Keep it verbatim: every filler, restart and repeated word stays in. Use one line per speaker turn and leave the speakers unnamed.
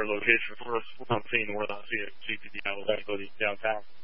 better location for us. I'm seeing where I see it, C P D I will actually downtown.